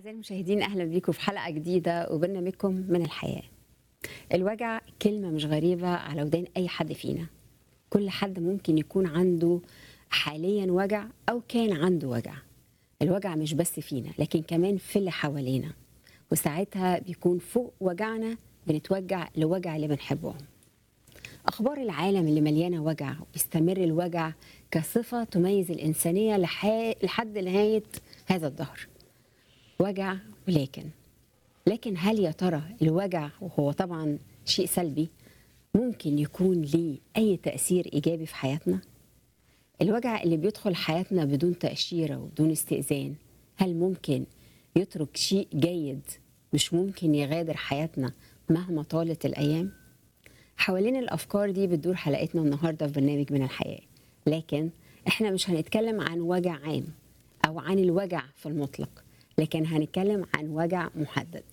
أعزائي المشاهدين، أهلا بيكم في حلقة جديدة وبرنامجكم من الحياة. الوجع كلمة مش غريبة على ودان أي حد فينا. كل حد ممكن يكون عنده حاليا وجع أو كان عنده وجع. الوجع مش بس فينا لكن كمان في اللي حوالينا، وساعتها بيكون فوق وجعنا بنتوجع لوجع اللي بنحبهم. أخبار العالم اللي مليانة وجع، وبيستمر الوجع كصفة تميز الإنسانية لحد نهاية هذا الدهر. وجع لكن هل يا ترى الوجع، وهو طبعا شيء سلبي، ممكن يكون ليه أي تأثير إيجابي في حياتنا؟ الوجع اللي بيدخل حياتنا بدون تأشيرة وبدون استئذان، هل ممكن يترك شيء جيد مش ممكن يغادر حياتنا مهما طالت الأيام؟ حوالين الأفكار دي بتدور حلقتنا النهاردة في برنامج من الحياة. لكن احنا مش هنتكلم عن وجع عام أو عن الوجع في المطلق، لكن هنتكلم عن وجع محدد.